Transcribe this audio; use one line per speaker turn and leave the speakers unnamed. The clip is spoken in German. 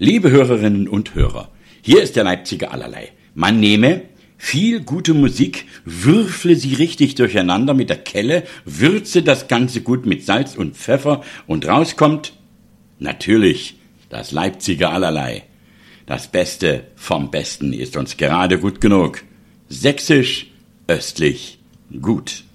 Liebe Hörerinnen und Hörer, hier ist der Leipziger Allerlei. Man nehme viel gute Musik, würfle sie richtig durcheinander mit der Kelle, würze das Ganze gut mit Salz und Pfeffer und rauskommt natürlich das Leipziger Allerlei. Das Beste vom Besten ist uns gerade gut genug. Sächsisch, östlich, gut.